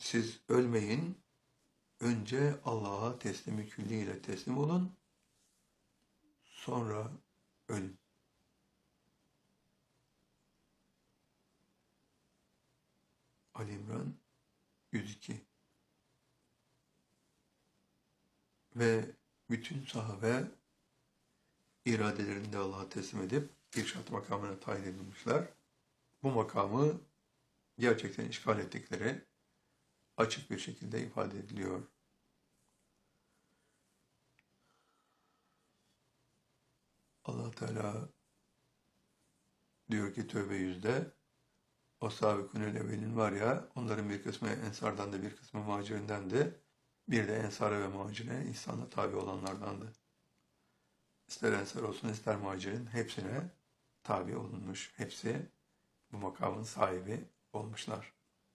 siz ölmeyin, önce Allah'a teslimi külliyle teslim olun, sonra ölün. Ali İmran 102. Ve bütün sahabe iradelerini de Allah'a teslim edip irşad makamına tayin edilmişler. Bu makamı gerçekten işgal ettikleri açık bir şekilde ifade ediliyor. Allah Teala diyor ki Tevbe 100'de o Sâbikûnel evvelin var ya, onların bir kısmı ensardan da bir kısmı muhacirindendi. Bir de ensara ve muhacire İhsan'a tabi olanlardandı. İster ensar olsun ister muhacirin hepsine tabi olunmuş. Hepsi bu makamın sahibi olmuşlar.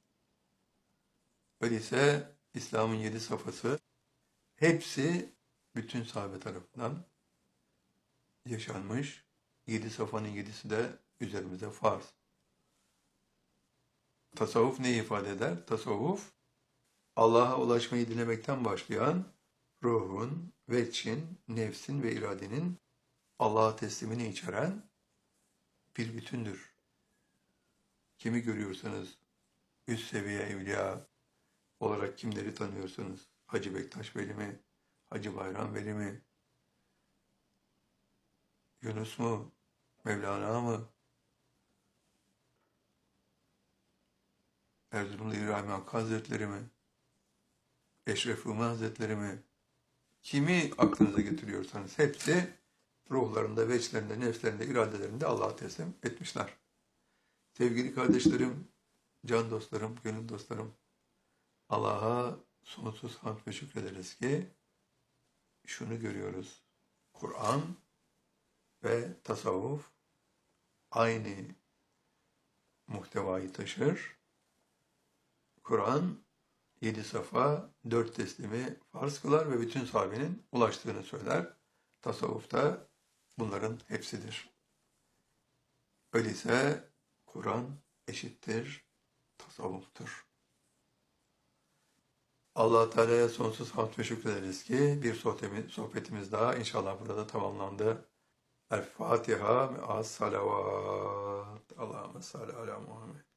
Öyleyse İslam'ın 7 safhası hepsi bütün sahabe tarafından yaşanmış. 7 safhanın 7'si de üzerimize farz. Tasavvuf ne ifade eder? Tasavvuf, Allah'a ulaşmayı dilemekten başlayan ruhun, veçhin, nefsin ve iradenin Allah'a teslimini içeren bir bütündür. Kimi görüyorsanız üst seviye evliya olarak kimleri tanıyorsunuz? Hacı Bektaş Veli mi? Hacı Bayram Veli mi? Yunus mu? Mevlana mı? Erzurumlu İbrahim Hakkı Hazretleri mi? Eşref Rumi Hazretleri mi? Kimi aklınıza getiriyorsanız hepsi ruhlarında, veçlerinde, nefslerinde, iradelerinde Allah'a teslim etmişler. Sevgili kardeşlerim, can dostlarım, gönül dostlarım, Allah'a sonsuz hamd ve şükrederiz ki şunu görüyoruz. Kur'an ve tasavvuf aynı muhtevayı taşır. Kur'an 7 safa, 4 teslimi farz kılar ve bütün sahabenin ulaştığını söyler. Tasavvufta bunların hepsidir. Öyleyse Kur'an eşittir tasavvuftur. Allah Teala'ya sonsuz hamd ve şükrederiz ki bir sohbetimiz daha inşallah burada tamamlandı. El Fatiha me'as salavat. Allahümme salli ala Muhammed.